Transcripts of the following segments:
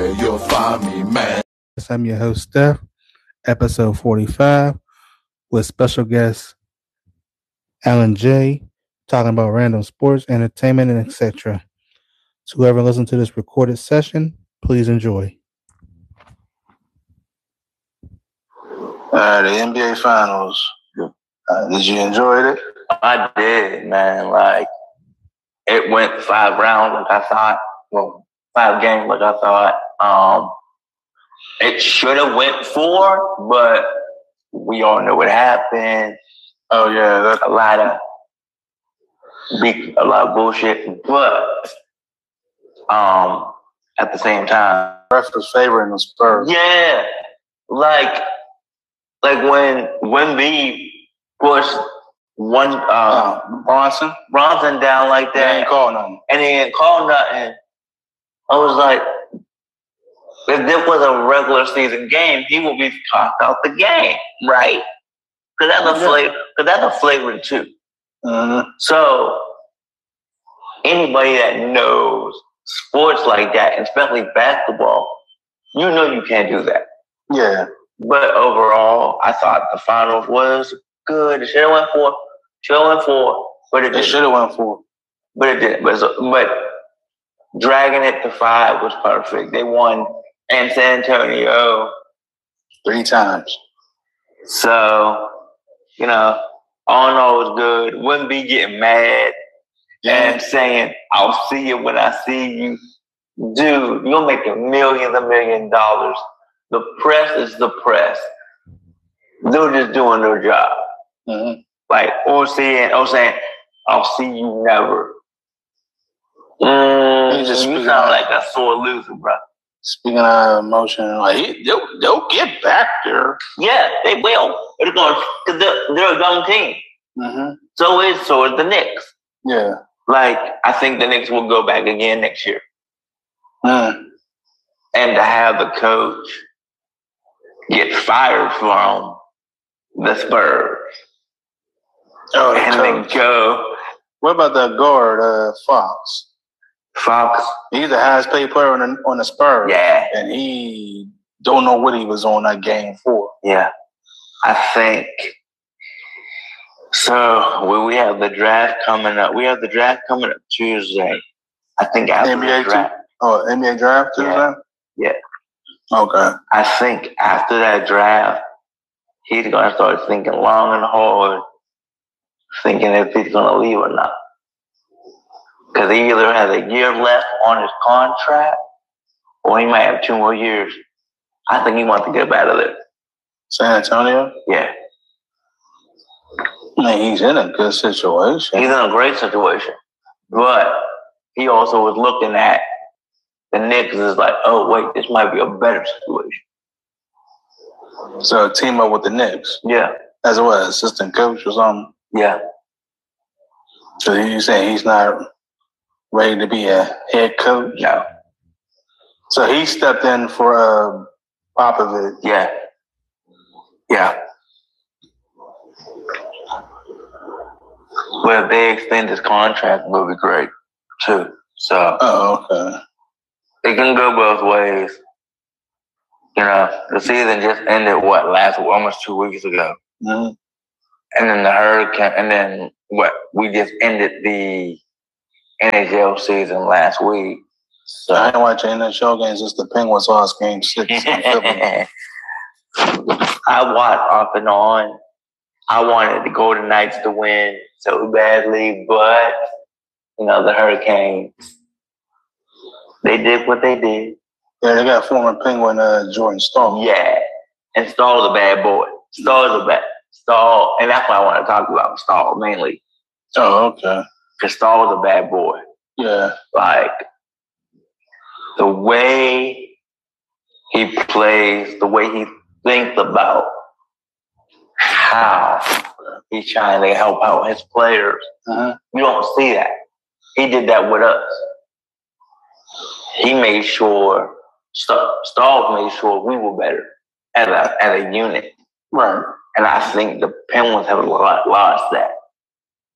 where you'll find me, man. I'm your host, Steph, episode 45, with special guest Alan J, talking about random sports, entertainment, and etc. So whoever listens to this recorded session, please enjoy. The NBA Finals. Did you enjoy it? I did, man. Like, it went 5 rounds like I thought. Well, 5 games like I thought. It should have went 4, but we all know what happened. Oh yeah, that's a lot of bullshit. But at the same time, ref was favoring the Spurs. Yeah, like when Wemby pushed Bronson down like that, They ain't call nothing. and he didn't call nothing. I was like, if this was a regular season game, he would be tossed out the game, right? Because that's a flagrant too. Mm-hmm. So anybody that knows sports like that, especially basketball, you know you can't do that. Yeah. But overall, I thought the finals was good. It should have went 4. But it didn't. Should have went 4. But it didn't. But dragging it to 5 was perfect. They won in San Antonio 3 times. So, all in all, it was good. Wouldn't be getting mad and saying, I'll see you when I see you. Dude, you're making millions $1 million. The press is the press. They're just doing their job. Mm-hmm. Like, or saying, I'll see you never. You sound like a sore loser, bro. Speaking of emotion, like they'll get back there. Yeah, they will. They're going because they're a young team. Mm-hmm. So is the Knicks. Yeah. Like, I think the Knicks will go back again next year. Mm. And to have the coach get fired from the Spurs. Oh, and then go. What about the guard, Fox? Fox. He's the highest paid player on the Spurs. Yeah. And he don't know what he was on that game for. Yeah. I think. So we have the draft coming up. We have the draft coming up Tuesday. I think after NBA the draft. NBA draft Tuesday? Yeah. Okay. I think after that draft, he's going to start thinking long and hard, thinking if he's going to leave or not. Because he either has a year left on his contract, or he might have 2 more years. I think he wants to get out of there. San Antonio? Yeah. I mean, he's in a good situation. He's in a great situation. But he also was looking at the Knicks is like, oh, wait, this might be a better situation. So team up with the Knicks? Yeah. As what, assistant coach or something? Yeah. So you saying he's not ready to be a head coach? No. So he stepped in for Popovich. Yeah. Yeah. Well, if they extend his contract, it would be great, too. So. Oh, okay. It can go both ways. The season just ended, almost 2 weeks ago. Mm-hmm. And then the hurricane, and then we just ended the NHL season last week. So I ain't watching NHL games, just the Penguins lost game 6. I watched off and on. I wanted the Golden Knights to win so badly, but, the Hurricanes, they did what they did. Yeah, they got former Penguin Jordan Staal. Yeah, and Stahl's a bad boy. Stahl, and that's why I want to talk about Stahl mainly. Oh, okay. Because Stahl's a bad boy. Yeah. Like, the way he plays, the way he thinks about how he's trying to help out his players. Uh-huh. You don't see that. He did that with us. He made sure, Stahl made sure we were better as a unit. Right. And I think the Penguins have lost that.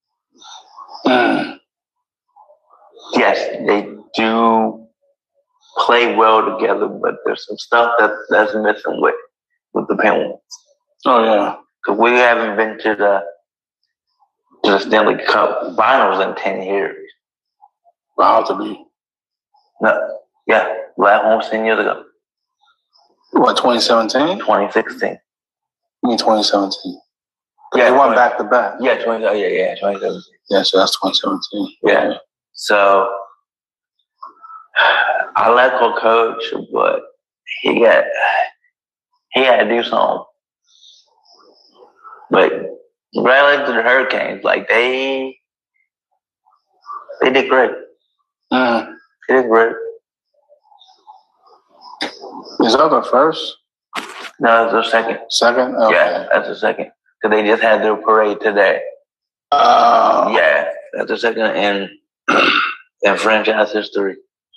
Yes, they do play well together, but there's some stuff that's missing with the Penguins. Oh yeah, because we haven't been to the Stanley Cup Finals in 10 years. about to be. No, yeah, last home 10 years ago. What, 2017? 2016. I mean 2017. Yeah, they won back to back. Yeah, 2017. Yeah, so that's 2017. Yeah. So I like our coach, but he had to do something. But relative to the Hurricanes, like they did great. They did great. Is that the first? No, it's the second. Second? Okay. Yeah, that's the second. Because they just had their parade today. Yeah, that's the second in franchise history.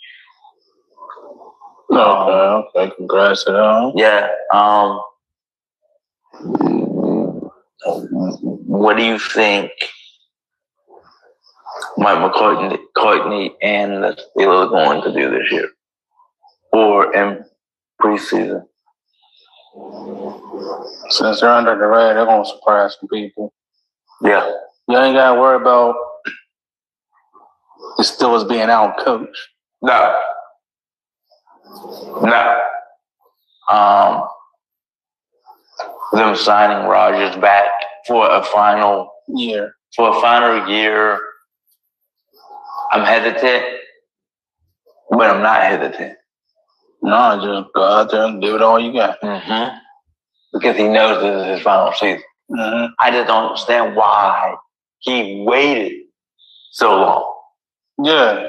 Okay. Congrats to them. Yeah. What do you think Mike McCartney and the Steelers are going to do this year? Or in preseason? Since they're under the radar, they're going to surprise some people. Yeah. You ain't got to worry about the Steelers being out coached. No. Them signing Rodgers back for a final year. I'm hesitant, but I'm not hesitant. No, just go out there and give it all you got. Mm-hmm. Because he knows this is his final season. Mm-hmm. I just don't understand why he waited so long. Yeah.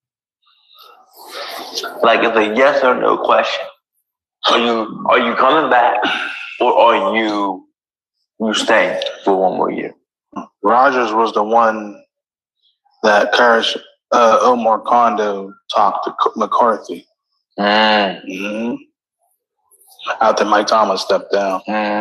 Like it's a yes or no question. Are you coming back, or are you staying for one more year? Rodgers was the one that encouraged Omar Kondo talked to McCarthy. Mm-hmm. After Mike Thomas stepped down.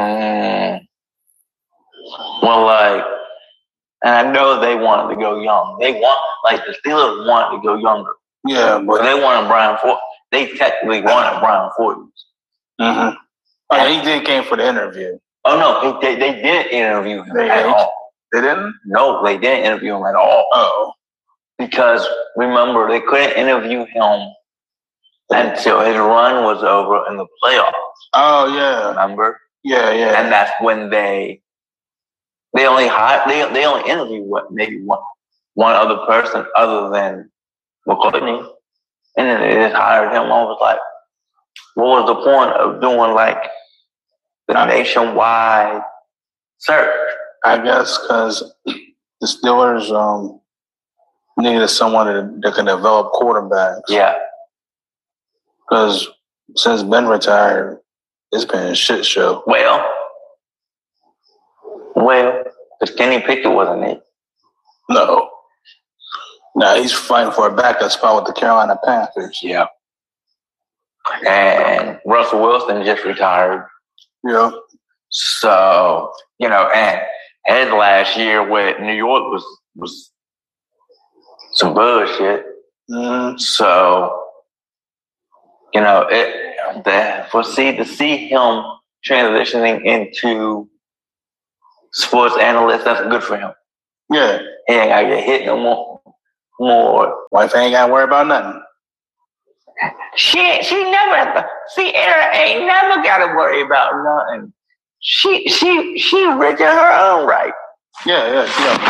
Well, and I know they wanted to go young. The Steelers wanted to go younger. Yeah, but they wanted Brian Ford. They technically wanted Brian Ford. Mm-hmm. Oh, he did came for the interview. Oh no, they didn't interview him at all. They didn't? No, they didn't interview him at all. Oh, because remember they couldn't interview him until his run was over in the playoffs. Oh yeah, remember? Yeah. And that's when they only interviewed maybe one other person other than McCartney, and then they just hired him. I was like, what was the point of doing the nationwide search? I guess because the Steelers needed someone that can develop quarterbacks. Yeah. Because since Ben retired, it's been a shit show. Well, because Kenny Pickett wasn't it. No, he's fighting for a backup spot with the Carolina Panthers. Yeah. And Russell Wilson just retired. Yeah. So, and his last year with New York was some bullshit. Mm-hmm. So, to see him transitioning into sports analyst, that's good for him. Yeah. He ain't got to get hit no more. Wife ain't got to worry about nothing. She never, Sierra ain't never got to worry about nothing. She rich in her own right. Yeah.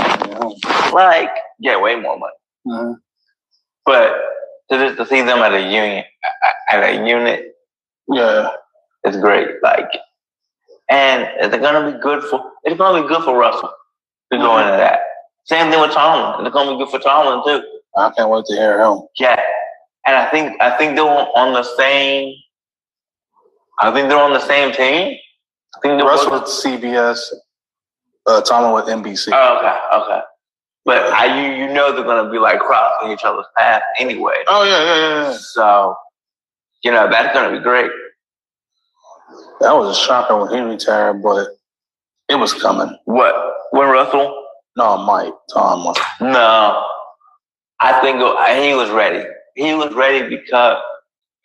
Way more money. Mm-hmm. But to see them at a unit, yeah, it's great. And it's gonna be good for Russell to go into that. Same thing with Tomlin. It's gonna be good for Tomlin too. I can't wait to hear him. Yeah, and I think they're on the same. I think they're on the same team. I think Russell with CBS, Tomlin with NBC. Oh, okay. But they're gonna be crossing each other's path anyway. Oh yeah. So, that's gonna be great. That was a shocker when he retired, but it was coming. What? When Russell? No, Mike Tomlin. No, I think he was ready. He was ready because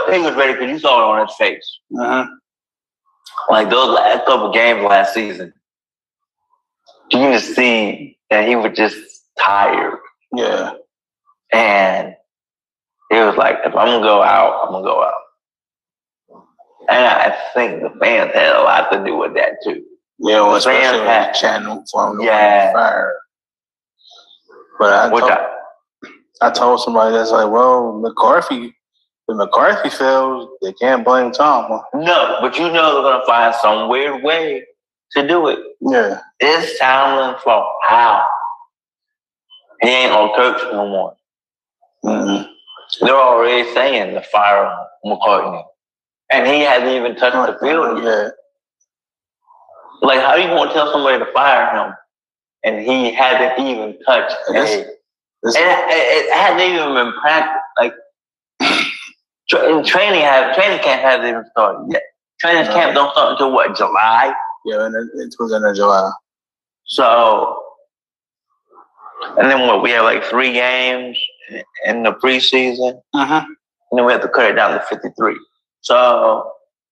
he was ready because you saw it on his face. Mm-hmm. Like those last couple games last season, you can just see that he was just tired. Yeah. And it was like, if I'm going to go out, I'm going to go out. And I think the fans had a lot to do with that too. Yeah, well, especially when chanting for him to fire. But I told somebody that's like, well, if McCarthy fails, they can't blame Tom. No, but you know they're going to find some weird way to do it. Yeah. It's Tomlin's fault. How? He ain't on coach no more. Mm-hmm. They're already saying to fire McCartney. And he hasn't even touched the field yet. Like, how are you going to tell somebody to fire him and he hasn't even touched it hasn't even been practiced. Like, training camp hasn't even started yet. Training camp don't start until what, July? Yeah, it was in July. So, and then we have like 3 games in the preseason. Mm-hmm. And then we have to cut it down to 53. So,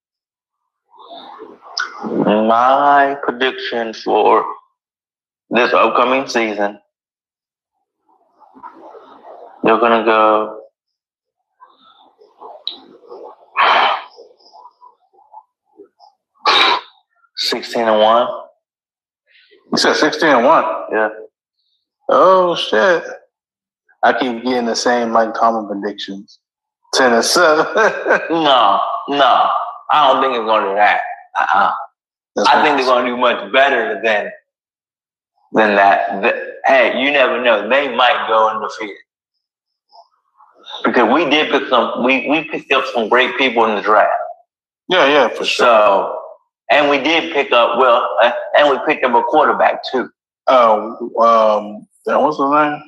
my prediction for this upcoming season, they're going to go 16-1. You said 16-1? Yeah. Oh, shit. I keep getting the same Mike Tomlin predictions. 10-7. No. I don't think it's going to do that. I think they're going to do much better than that. Hey, you never know. They might go undefeated. Because we did pick we picked up some great people in the draft. Yeah, for sure. So, and we did pick up, and we picked up a quarterback too. What's his name?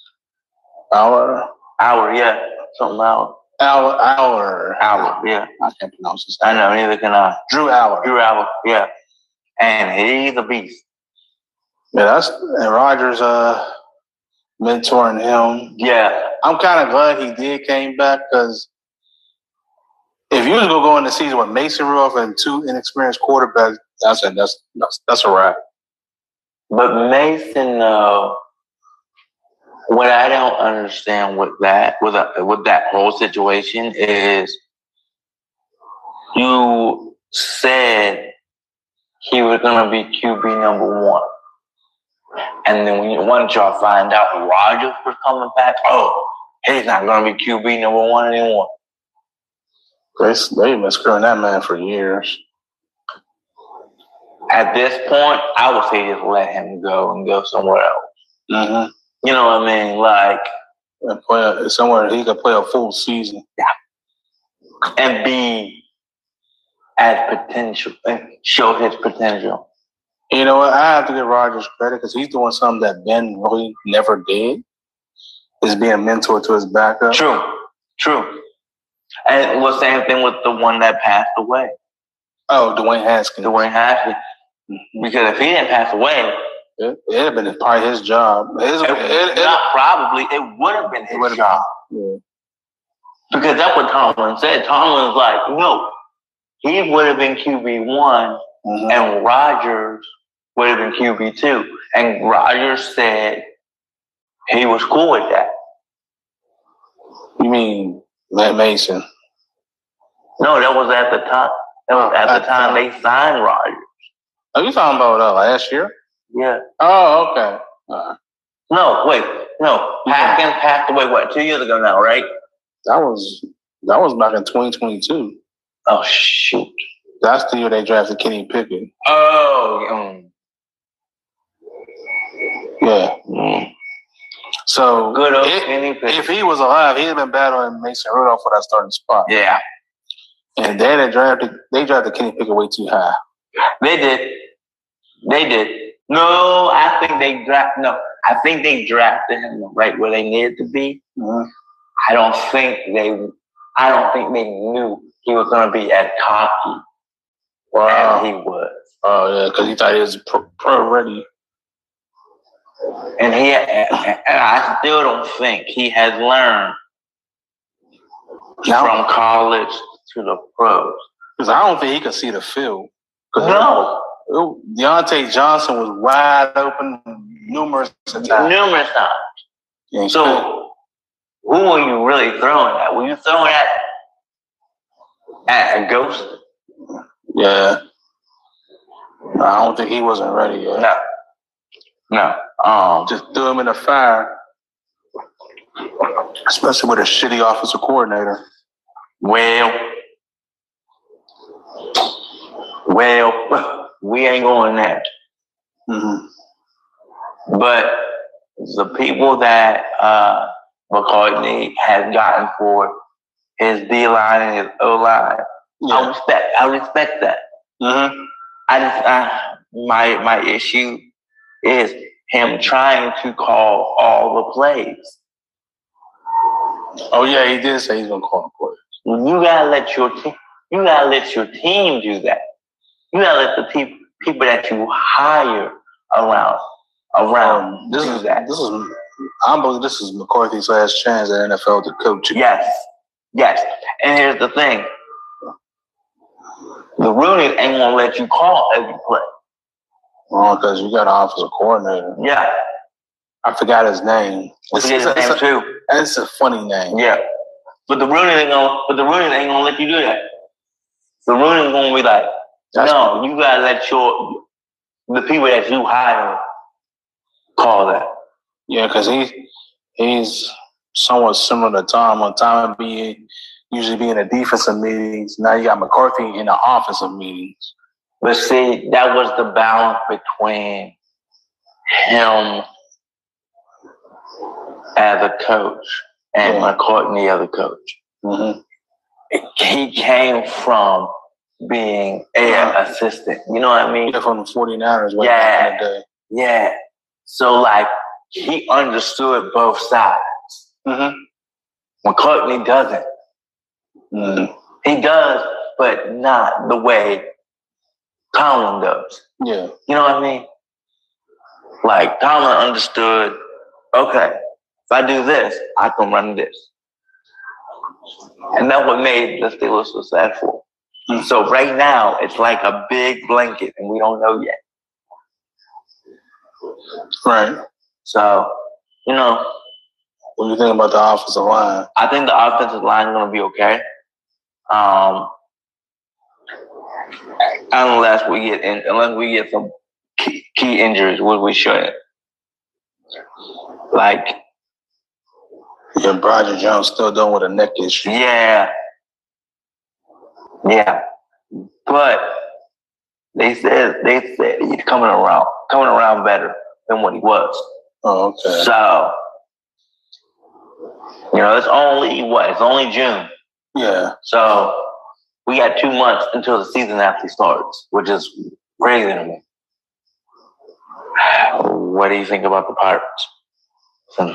Hour, yeah. Something Hour. Hour, yeah. I can't pronounce his name. I know, neither can I. Drew Hour, yeah. And he's a beast. Yeah, and Rodgers mentoring him. Yeah. I'm kind of glad he came back because if you was going to go in the season with Mason Rudolph and 2 inexperienced quarterbacks, I said that's a wrap. But Mason, what I don't understand with that whole situation is you said he was going to be QB number 1. And then once y'all find out Rodgers was coming back, he's not going to be QB number 1 anymore. They've been screwing that man for years. At this point, I would say just let him go and go somewhere else. Mm-hmm. You know what I mean? Like, and play somewhere he could play a full season. Yeah. And be at potential and show his potential. You know what? I have to give Rodgers credit because he's doing something that Ben really never did. Is being a mentor to his backup. True. And it was the same thing with the one that passed away. Oh, Dwayne Haskins. Mm-hmm. Because if he didn't pass away, it'd have been probably his job. It would have been his job. Yeah. Because that's what Tomlin said. Tomlin's like, no, he would have been QB1 and Rodgers would have been QB2. And Rodgers said he was cool with that. You mean Matt Mason? No, that was at the time. That was at the time they signed Rodgers. Are you talking about last year? Yeah. Oh, okay. No. Haskins passed away, 2 years ago now, right? That was back in 2022. Oh, shoot. That's the year they drafted Kenny Pickett. Oh, yeah. So good old Kenny Pickett. If he was alive, he'd have been battling Mason Rudolph for that starting spot. Yeah. And then they drafted Kenny Pickett way too high. They did. No, I think they drafted him right where they needed to be. Mm-hmm. I don't think they knew he was going to be as cocky as he was. Oh yeah, because he thought he was pro ready. And I still don't think he has learned from college to the pros. Because I don't think he could see the field. No. Deontay Johnson was wide open numerous times. Yeah, so, who were you really throwing at? Were you throwing at a ghost? Yeah. I don't think he wasn't ready yet. No. Just threw him in the fire. Especially with a shitty offensive coordinator. Well, we ain't going there. Mm-hmm. But the people that McCartney has gotten for his D line and his O line, I respect that. Mm-hmm. My issue is him trying to call all the plays. Oh yeah, he did say he's gonna call the plays. You gotta let your team. You gotta let your team do that. You gotta let the people that you hire around this do is that. I believe this is McCarthy's last chance at NFL to coach. Yes. And here's the thing: the Rooney ain't gonna let you call every play. Well, because you got an offensive coordinator. Yeah. I forgot his name. I forget his name too. It's a funny name. Yeah. But the Rooney ain't gonna let you do that. The Rooney's gonna be like, no, you gotta let the people that you hire call that. Yeah, because he's somewhat similar to Tom. When Tom usually be in the defensive meetings, now you got McCarthy in the offensive meetings. But see, that was the balance between him as a coach and McCartney as a coach. Mm-hmm. He came from being an assistant. You know what I mean? Yeah, from the 49ers way back in the day. Yeah. So, like, he understood both sides. Mm-hmm. McCartney doesn't. Mm-hmm. He does, but not the way Tomlin does. Yeah. You know what I mean? Like, Tomlin understood, okay, if I do this, I can run this. And that's what made the Steelers successful. Mm-hmm. So right now, it's like a big blanket, and we don't know yet. Right. So, you know. What do you think about the offensive line? I think the offensive line is going to be okay. Unless we get some key injuries, which we shouldn't. Like, yeah, Broderick Jones still dealing with a neck issue. Yeah. But they said he's coming around better than what he was. Oh, okay. So, it's only June. Yeah. So we got 2 months until the season actually starts, which is crazy to me. What do you think about the Pirates? Since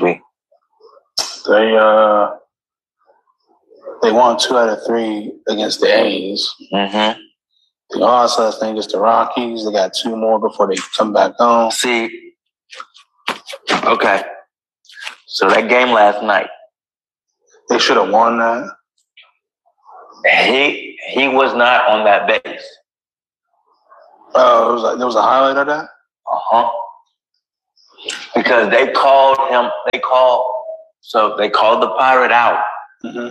they won 2 out of 3 against the A's. Mm-hmm. The also thing against the Rockies. They got 2 more before they come back home. See, okay. So that game last night, they should have won that. He was not on that base. Oh, there was a highlight of that? Uh-huh. Because they called the Pirate out. Mm-hmm.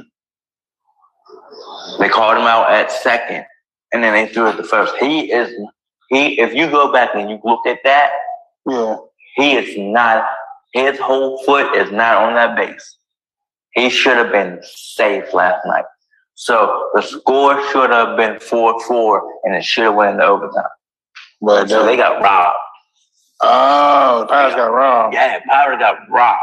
They called him out at second, and then they threw it to first. If you go back and you look at that, he is not, his whole foot is not on that base. He should have been safe last night. So the score should have been 4-4, and it should have went into overtime. But so they got robbed. Oh, the Pirates got robbed. Yeah, Pirates got robbed.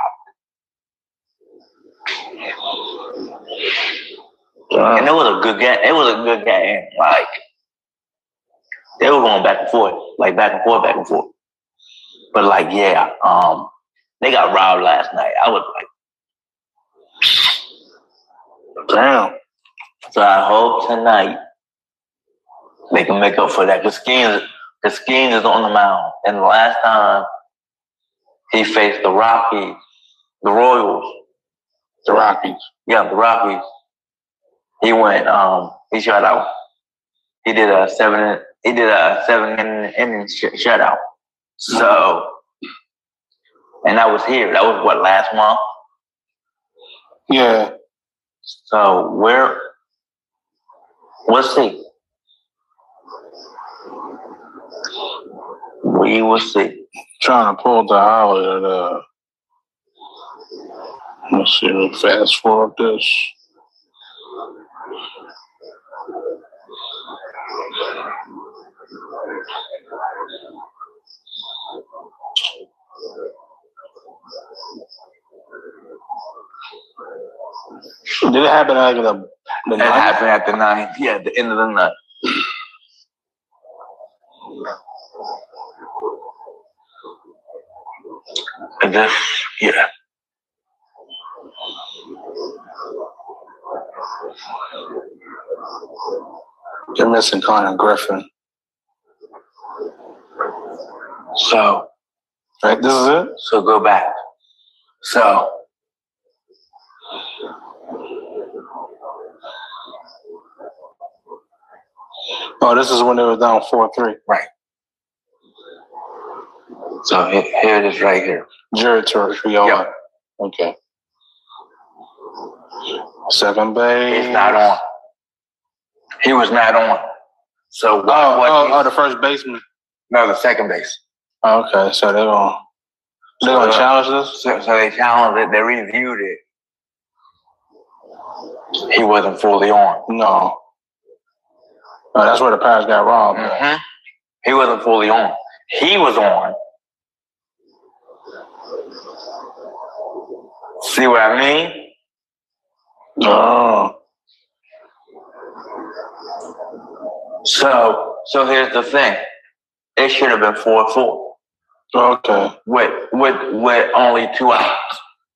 And it was a good game. It was a good game. Like, they were going back and forth. But they got robbed last night. I was like, damn. So I hope tonight they can make up for that. Because Skeen is on the mound. And the last time he faced the Rockies, the Royals. The Rockies. Yeah, the Rockies. He went. He shut out. He did a 7 inning shutout. So, and that was here. That was what, last month? Yeah. So we'll see. We will see. Trying to pull the highlight. Let's see. We'll fast forward this. Did it happen like the It happened at the 9th. Yeah, the end of the night. And then, yeah. You're missing Connor Griffin. So, right, this is it? So go back. So, oh, this is when they were down 4-3. Right. So here it is right here. Jared Torriola. Yep. Okay. Second base. He's not on. He was not on. So the first baseman. No, the second base. Okay, so they're gonna challenge this. So they challenged it. They reviewed it. He wasn't fully on. No. That's where the Pirates got robbed. Mm-hmm. He wasn't fully on. He was on. See what I mean? Oh. So here's the thing. It should have been 4-4. Okay. With only 2 outs.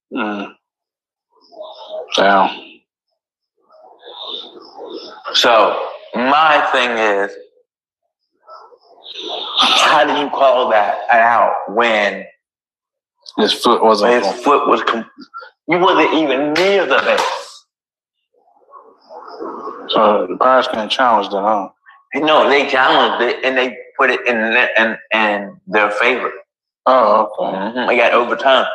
Damn. So my thing is, how do you call that an out when his foot wasn't? You wasn't even near the base. So the Pirates can't challenge that, huh? No, they challenged it and they put it in their favor. Oh, okay. Mm-hmm. They got overturned.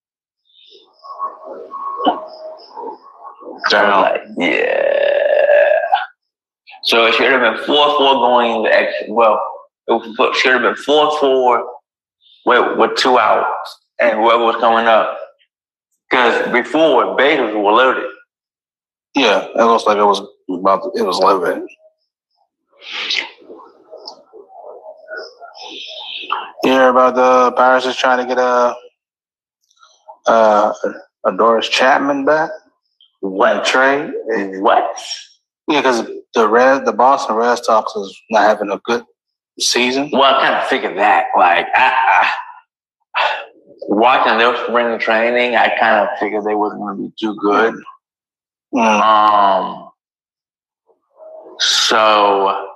Damn. Like, yeah. So it should have been 4-4 going into extra. Well, it should have been 4-4 with 2 outs and whoever was coming up. Because before, bases were loaded. Yeah, it looks like it was loaded. You hear about the Pirates is trying to get a Doris Chapman back? What trade? What? Yeah, because the Boston Red Sox is not having a good season. Well, I kind of figured that. Like, I watching their spring training, I kind of figured they wasn't going to be too good. So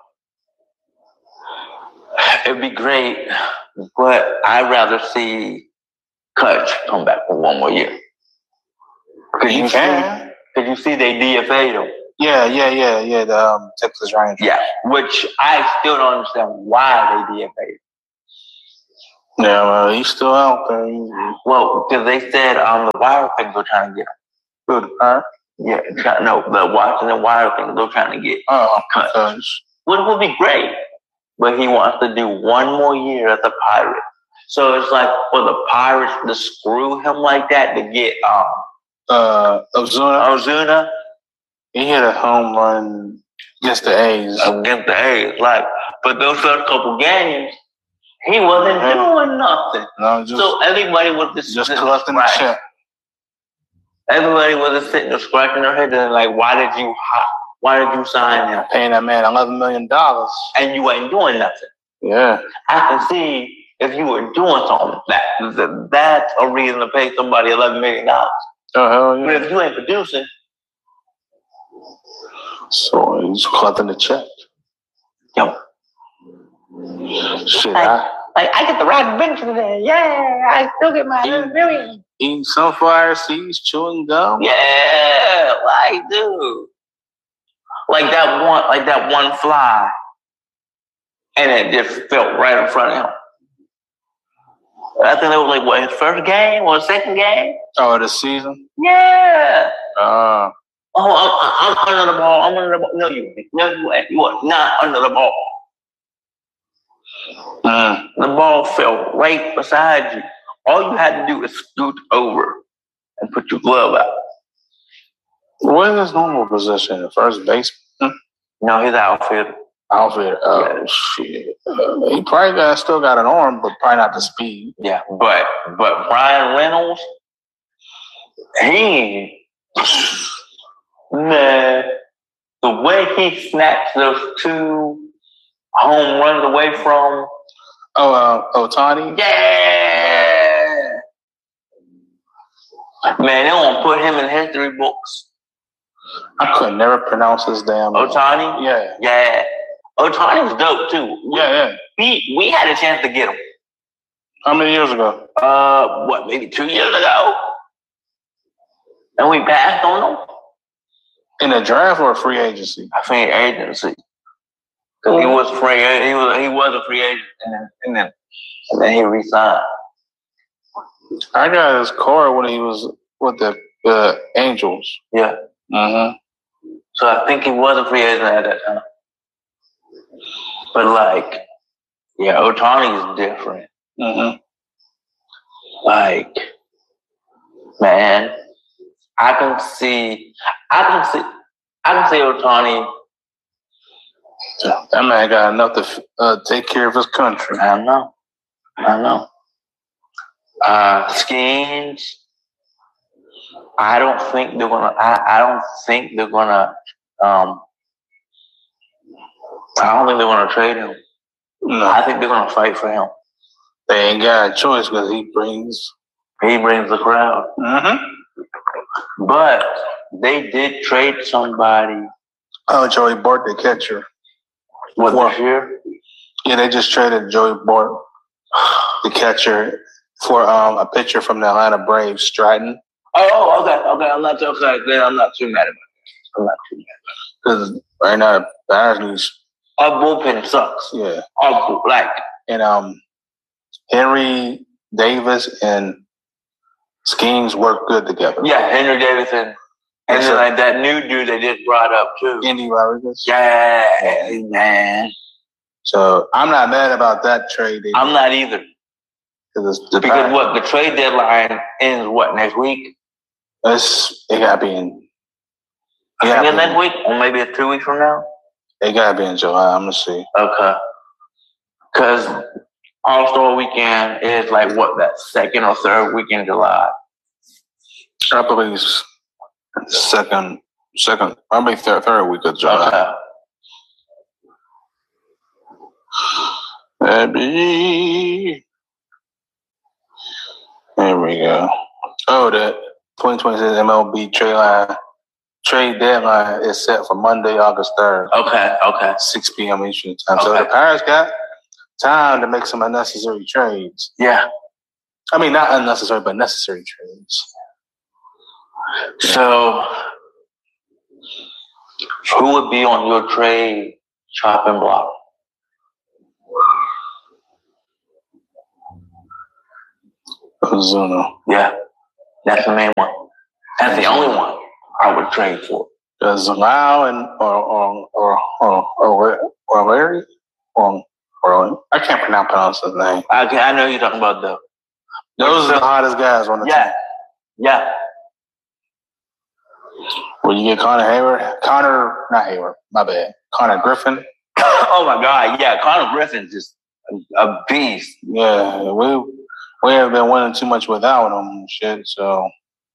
it'd be great, but I'd rather see Kutch come back for 1 more year. Could you see they DFA'd him? Yeah. The Texas Rangers. Yeah, which I still don't understand why they DFA'd him. Yeah, well, he's still out there. Well, because they said the Wild thing they're trying to get him. Who, the Pirates? Yeah, the Washington Wild thing they're trying to get Kutch. Which would be great, but he wants to do 1 more year at the Pirates. So it's like for the Pirates to screw him like that to get Ozuna. He hit a home run against the A's. Like, but those first couple games, he wasn't doing nothing. No, so everybody was just collecting the check. Everybody was just sitting there scratching their head and like, why did you sign him? Paying that man $11 million. And you ain't doing nothing. Yeah. I can see if you were doing something, that's a reason to pay somebody $11 million. Oh, hell yeah. But if you ain't producing. So he's collecting the check. Yo. Shit, I get the right bench today. Yeah, I still get my $11 million. Eating sunflower seeds, chewing gum. Yeah, like, dude. like that one fly, and it just fell right in front of him. I think it was like what, his first game or second game? Oh, the season? Yeah. I'm under the ball. I'm under the ball. No, you are not under the ball. The ball fell right beside you. All you had to do is scoot over and put your glove out. What is his normal position? The first baseman? No, he's outfielder. Outfielder. Oh, shit. He probably still got an arm, but probably not the speed. Yeah, but Brian Reynolds, man, the way he snatched those 2 home runs away from Ohtani? Yeah! Man, they won't put him in history books. I could never pronounce his damn name. Ohtani? Yeah. Ohtani's dope too. Yeah. We had a chance to get him. How many years ago? Maybe 2 years ago? And we passed on him? In a draft or a free agency? I think agency. Because he was free. He was a free agent, and then he resigned. I got his card when he was with the Angels. Yeah. So I think he was a free agent at that time. But Ohtani is different. Man, I can see Ohtani. That man got enough to take care of his country. I know. Skins. I don't think they're gonna. I don't think they're gonna trade him. No. I think they're gonna fight for him. They ain't got a choice because he brings the crowd. But they did trade somebody. Oh, Joey Bart, the catcher. What, this year? Yeah, they just traded Joey Bart, the catcher, for a pitcher from the Atlanta Braves, Stratton. Oh, okay. I'm not too mad about it. Because right now, the Bears our bullpen sucks. Yeah. And Henry Davis and Skeens work good together. Yeah, Henry Davis and then that new dude they just brought up too. Endy Rodriguez. Yeah, man. So I'm not mad about that trade. I'm not either. Because the trade deadline ends next week? It gotta be in. Next week, or maybe 2 weeks from now. It gotta be in July. I'm gonna see. Okay. Because All-Star Weekend is that second or third week in July? I believe it's second. Probably third week of July. Okay. Baby. There we go. Oh, the 2026 MLB trade deadline is set for Monday, August 3rd. Okay. 6 p.m. Eastern time. So the Pirates got time to make some unnecessary trades. Yeah. I mean, not unnecessary, but necessary trades. So, who would be on your trade chopping block? Ozuna. Yeah, that's the main one. That's the only one I would trade for. Zalao and or Larry or I can't pronounce his name. I know you're talking about those. Those are the hottest guys on the team. Yeah. Will you get not Hayward, my bad. Connor Griffin. Oh my God, yeah, Connor Griffin's just a beast. Yeah, we have been winning too much without him, shit. So,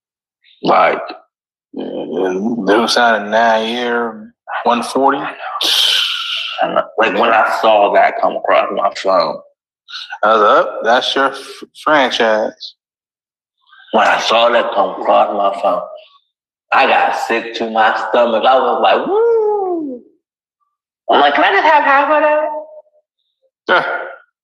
dude signed a 9-year, 140. When I saw that come across my phone, I was up. That's your franchise. When I saw that come across my phone, I got sick to my stomach. I was like, woo. I'm like, can I just have half of that? Yeah.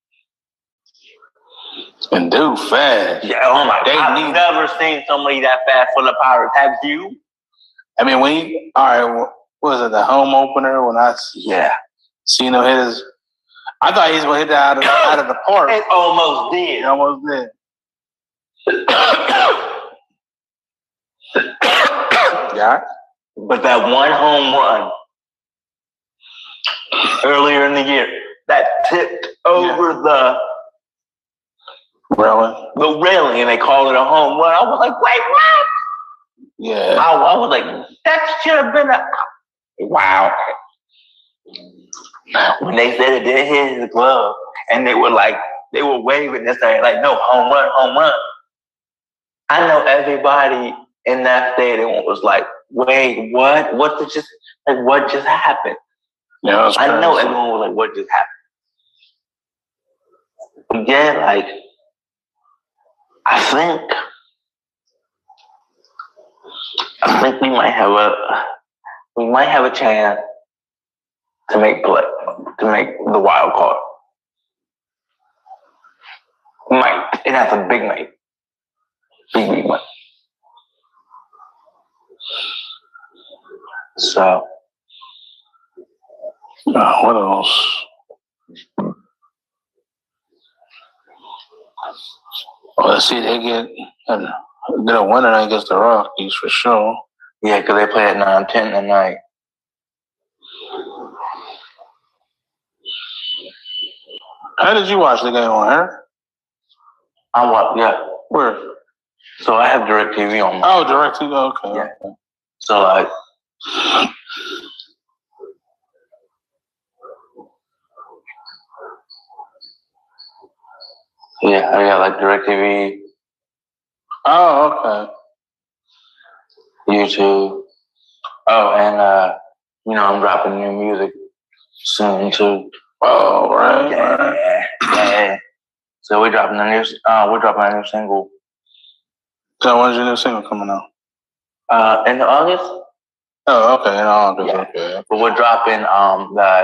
And dude fast. Yeah, oh my God. I've never seen somebody that fast for the Pirates. Have you? I mean, Was it the home opener when I seen him hit his? I thought he was gonna hit that out of the park. It almost did. It almost did. Yeah. But that one home run earlier in the year that tipped over the railing, and they called it a home run. I was like, wait, what? Yeah. I was like, that should have been a wow. When they said it didn't hit his glove, and they were waving and saying, like, no, home run, home run. I know everybody in that stadium was like, wait, what? What just happened? Yeah, I know everyone was like, what just happened? But yeah, like, I think we might have a chance to make the wild card. Might. It has a big night. Big one. So, what else? Well, let's see. They get a winner against the Rockies for sure. Yeah, because they play at 9:10 tonight. How did you watch the game on here? I watched. Yeah. Where? So I have DirecTV on. Oh, DirecTV. Okay. Yeah. So like. Yeah, I got like DirecTV. Oh, okay. YouTube. Oh, and I'm dropping new music soon too. Oh, right. Yeah. So we're dropping a new single. So when's your new single coming out? In August. Oh, okay, in August. Yeah. Okay. But we're dropping the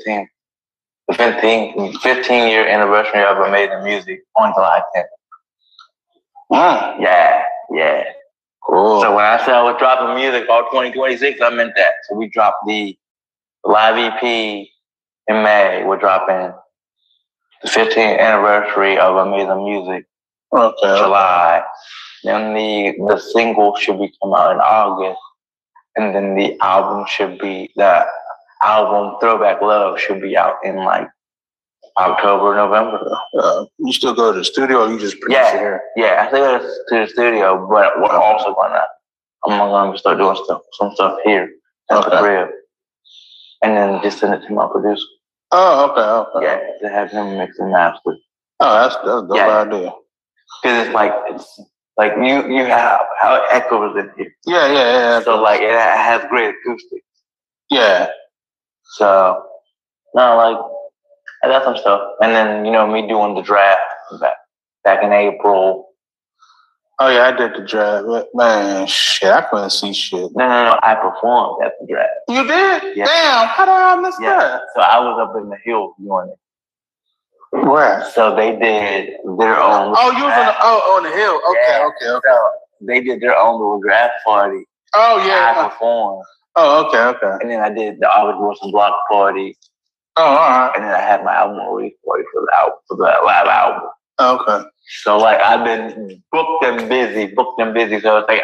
15-year anniversary of Amazing Music on July 10th. Mm. Yeah. Cool. So when I said I was dropping music all 2026, I meant that. So we dropped the live EP in May. We're dropping the 15th anniversary of Amazing Music. Okay. July. Then the single should be come out in August, and then the album Throwback Love should be out in like October, November. You still go to the studio, or you just produce it here? Yeah, I still go to the studio, but I'm gonna start doing some stuff here at the crib, and then just send it to my producer. Oh, okay. Yeah, to have him mix and master. Oh, that's a dope idea. Because it's like you have how it echoes in here. Yeah. So like it has great acoustics. Yeah. So no, like I got some stuff, and then me doing the draft back in April. Oh yeah, I did the draft. Man, shit, I couldn't see shit. No, I performed at the draft. You did? Yeah. Damn, how did I miss that? So I was up in the hills doing it. Where? So they did their own. Oh, you was on the hill. Okay. So they did their own little draft party. Oh yeah. I performed. Oh, okay. And then I did the August Wilson block party. Oh, all right. And then I had my album release party for the live album. Okay. So like I've been booked and busy. So it's like